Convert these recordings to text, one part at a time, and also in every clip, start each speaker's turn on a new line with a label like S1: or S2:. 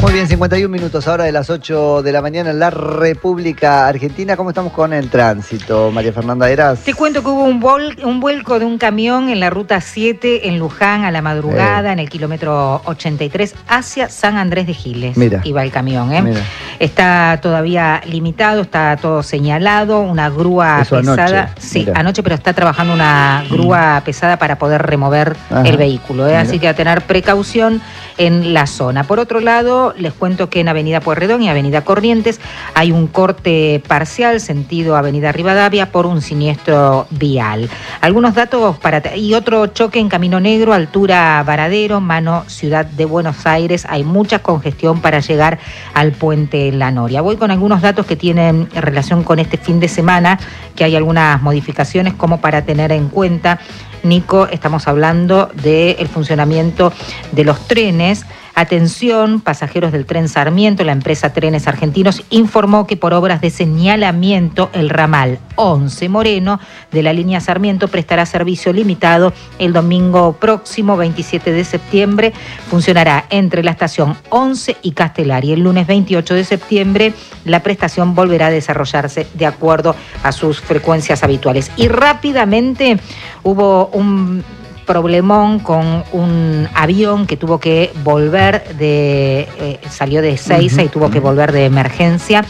S1: Muy bien, 51 minutos ahora de las 8 de la mañana en la República Argentina. ¿Cómo estamos con el tránsito, María Fernanda Heras?
S2: Te cuento que hubo un vuelco de un camión en la ruta 7 en Luján a la madrugada, en el kilómetro 83, hacia San Andrés de Giles.
S1: Mira.
S2: Iba el camión, ¿eh?
S1: Mira.
S2: Está todavía limitado, está todo señalado, una grúa
S1: Eso
S2: pesada.
S1: Anoche.
S2: Sí,
S1: Mira.
S2: anoche, pero está trabajando una grúa pesada para poder remover el vehículo, ¿eh? Así que a tener precaución en la zona. Por otro lado, les cuento que en Avenida Pueyrredón y Avenida Corrientes hay un corte parcial sentido Avenida Rivadavia por un siniestro vial. Algunos datos y otro choque en Camino Negro, altura Varadero, mano Ciudad de Buenos Aires. Hay mucha congestión para llegar al puente La Noria. Voy con algunos datos que tienen relación con este fin de semana, que hay algunas modificaciones como para tener en cuenta. Nico, estamos hablando del funcionamiento de los trenes. Atención, pasajeros del tren Sarmiento, la empresa Trenes Argentinos informó que por obras de señalamiento el ramal 11 Moreno de la línea Sarmiento prestará servicio limitado el domingo próximo, 27 de septiembre. Funcionará entre la estación 11 y Castelar, y el lunes 28 de septiembre la prestación volverá a desarrollarse de acuerdo a sus frecuencias habituales. Y rápidamente hubo un problemón con un avión que tuvo que volver salió de Ezeiza y tuvo que volver de emergencia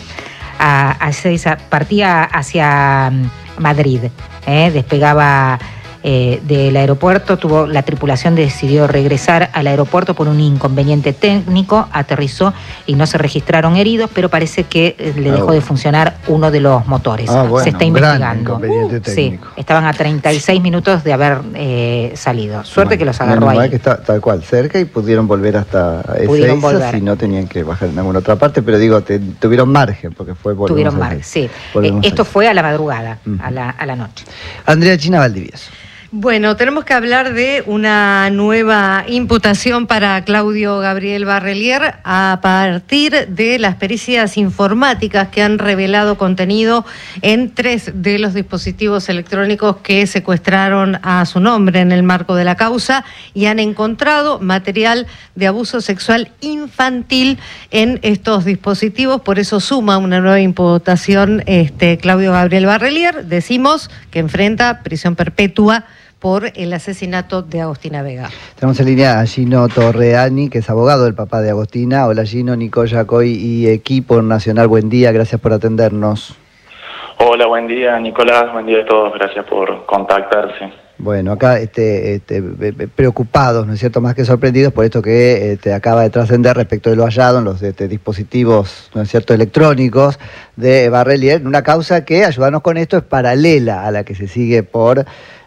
S2: a Ezeiza, partía hacia Madrid, despegaba del aeropuerto, la tripulación decidió regresar al aeropuerto por un inconveniente técnico, aterrizó y no se registraron heridos, pero parece que le dejó de funcionar uno de los motores.
S1: Bueno,
S2: se está investigando.
S1: Sí,
S2: estaban a 36 minutos de haber salido. Suerte que los agarró ahí.
S1: Que está tal cual cerca y pudieron volver hasta Ezeiza si no tenían que bajar en alguna otra parte, pero digo, tuvieron margen porque fue
S2: tuvieron margen, sí. Esto fue a la madrugada, a la noche.
S1: Andrea China Valdivieso.
S3: Bueno, tenemos que hablar de una nueva imputación para Claudio Gabriel Barrelier a partir de las pericias informáticas que han revelado contenido en 3 de los dispositivos electrónicos que secuestraron a su nombre en el marco de la causa, y han encontrado material de abuso sexual infantil en estos dispositivos. Por eso suma una nueva imputación Claudio Gabriel Barrelier. Decimos que enfrenta prisión perpetua por el asesinato de Agostina Vega.
S1: Tenemos en línea a Gino Torreani, que es abogado del papá de Agostina. Hola Gino, Nico Yacoy y equipo Nacional, buen día, gracias por atendernos.
S4: Hola, buen día Nicolás, buen día a todos, gracias por contactarse.
S1: Bueno, acá preocupados, ¿no es cierto?, más que sorprendidos por esto que acaba de trascender respecto de lo hallado en los dispositivos, ¿no es cierto?, electrónicos de Barrelier, una causa que, ayudarnos con esto, es paralela a la que se sigue por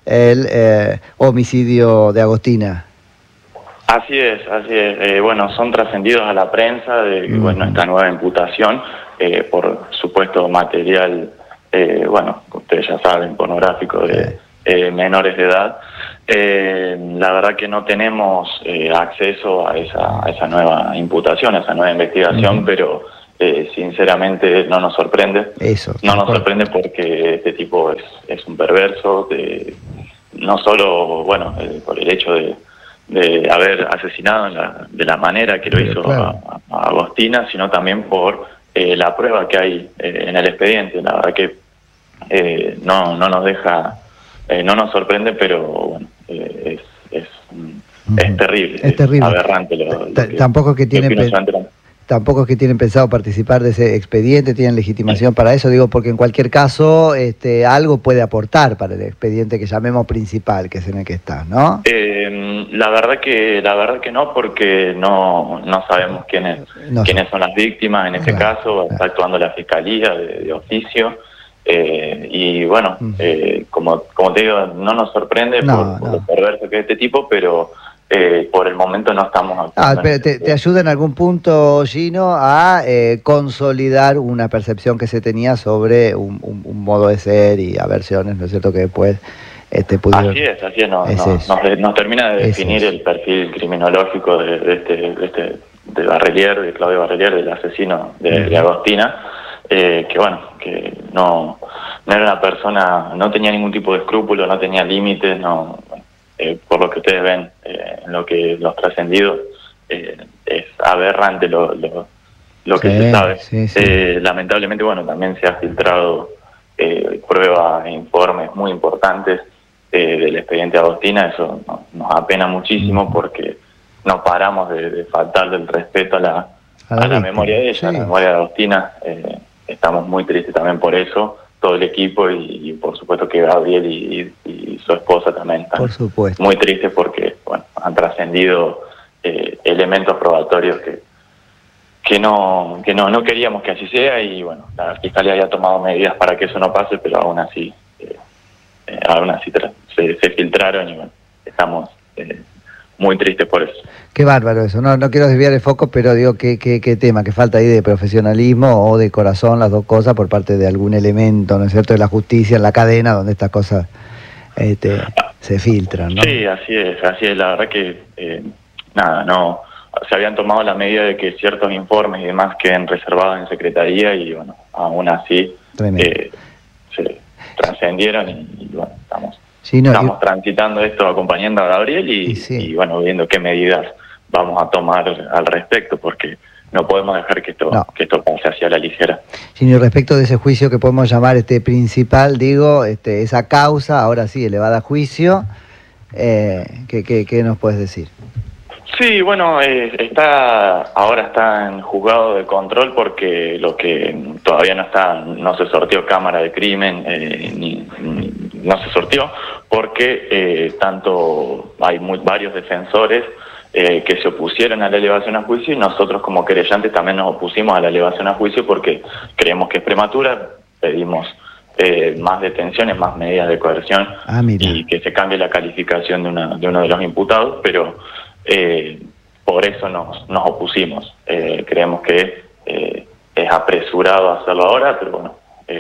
S1: el homicidio de Agostina.
S4: Así es. Bueno, son trascendidos a la prensa de esta nueva imputación por supuesto material, ustedes ya saben, pornográfico de menores de edad. La verdad que no tenemos acceso a esa nueva imputación, a esa nueva investigación, pero sinceramente no nos sorprende. No nos sorprende porque este tipo es un perverso, no solo por el hecho de haber asesinado de la manera que lo hizo a Agostina, sino también por la prueba que hay en el expediente. La verdad que no nos deja, no nos sorprende, pero bueno, es terrible.
S1: Es terrible.
S4: Aberrante
S1: Tampoco es que tienen pensado participar de ese expediente, tienen legitimación para eso, digo, porque en cualquier caso algo puede aportar para el expediente que llamemos principal, que es en el que está, ¿no?
S4: La verdad que no, porque no sabemos quiénes son las víctimas en este caso. Está actuando la Fiscalía de oficio. Y bueno, como te digo, no nos sorprende por lo perverso que es este tipo, pero por el momento no estamos actuando.
S1: Pero te ayuda en algún punto, Gino, a consolidar una percepción que se tenía sobre un modo de ser y aversiones, ¿no es cierto?, que después pudieron...
S4: Así es, nos termina de definir el perfil criminológico de Barrelier, de Claudio Barrelier, del asesino de Agostina, que no era una persona, no tenía ningún tipo de escrúpulo, no tenía límites, por lo que ustedes ven en lo que los trascendidos es aberrante lo que se sabe. Lamentablemente, bueno, también se ha filtrado pruebas e informes muy importantes del expediente Agostina. Eso nos apena muchísimo porque no paramos de faltarle el respeto a la memoria de ella, a la memoria de Agostina. Estamos muy tristes también por eso, todo el equipo y por supuesto que Gabriel y su esposa también están muy tristes porque, bueno, han trascendido elementos probatorios que no queríamos que así sea, y bueno, la Fiscalía había tomado medidas para que eso no pase, pero aún así se filtraron y bueno, estamos muy tristes por eso.
S1: Qué bárbaro eso, no quiero desviar el foco, pero digo qué tema, que falta ahí de profesionalismo o de corazón, las dos cosas, por parte de algún elemento, ¿no es cierto?, de la justicia en la cadena, donde estas cosas se filtran, ¿no? Sí,
S4: así es, la verdad que no se habían tomado la medida de que ciertos informes y demás queden reservados en Secretaría y bueno, aún así se trascendieron y bueno, estamos transitando esto, acompañando a Gabriel y bueno, viendo qué medidas vamos a tomar al respecto, porque no podemos dejar que esto pase hacia la ligera.
S1: Sí, y respecto de ese juicio que podemos llamar principal, digo, esa causa, ahora sí, elevada a juicio, ¿qué nos puedes decir?
S4: Sí, bueno, ahora está en juzgado de control porque lo que todavía no se sorteó cámara de crimen, no se sorteó porque tanto hay varios defensores que se opusieron a la elevación a juicio y nosotros como querellantes también nos opusimos a la elevación a juicio porque creemos que es prematura, pedimos más detenciones, más medidas de coerción y que se cambie la calificación de uno de los imputados, pero por eso nos opusimos. Creemos que es apresurado hacerlo ahora, pero bueno.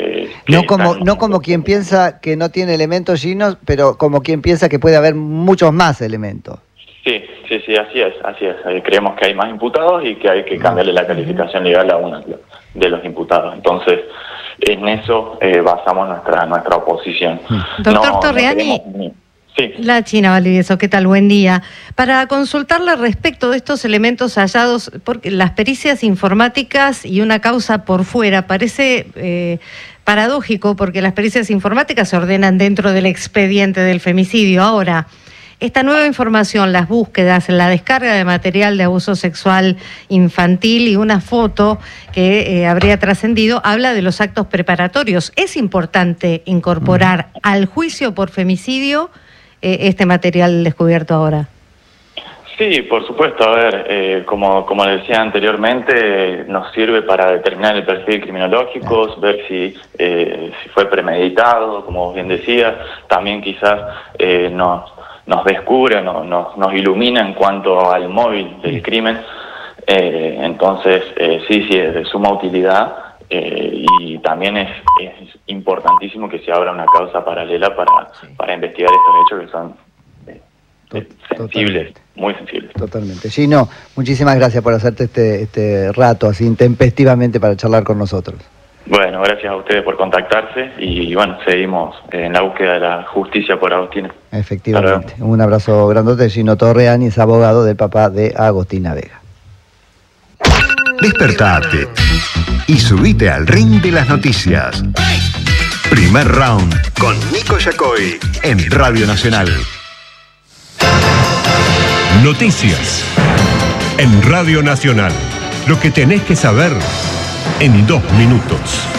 S1: No como quien piensa que no tiene elementos, Gino, pero como quien piensa que puede haber muchos más elementos.
S4: Sí, así es. Creemos que hay más imputados y que hay que cambiarle la calificación legal a uno de los imputados. Entonces, en eso basamos nuestra oposición.
S3: Doctor Torreani.
S4: Sí.
S3: La China Valdivieso, ¿qué tal? Buen día. Para consultarle respecto de estos elementos hallados, porque las pericias informáticas y una causa por fuera, parece paradójico porque las pericias informáticas se ordenan dentro del expediente del femicidio. Ahora, esta nueva información, las búsquedas, la descarga de material de abuso sexual infantil y una foto que habría trascendido, habla de los actos preparatorios. ¿Es importante incorporar al juicio por femicidio este material descubierto ahora?
S4: Sí, por supuesto. A ver, como les decía anteriormente, nos sirve para determinar el perfil criminológico, ver si fue premeditado, como bien decía. También quizás nos descubre, nos ilumina en cuanto al móvil del crimen. Entonces, sí, es de suma utilidad. Y también es importantísimo que se abra una causa paralela para investigar estos hechos que son sensibles, muy sensibles.
S1: Totalmente. Gino, muchísimas gracias por hacerte este rato así intempestivamente para charlar con nosotros.
S4: Bueno, gracias a ustedes por contactarse y bueno, seguimos en la búsqueda de la justicia por Agostina.
S1: Efectivamente. Un abrazo grandote. Gino Torreani es abogado del papá de Agostina Vega.
S5: Despertate y subite al ring de las noticias. Primer round con Nico Yacoy en Radio Nacional.
S6: Noticias en Radio Nacional. Lo que tenés que saber en 2 minutos.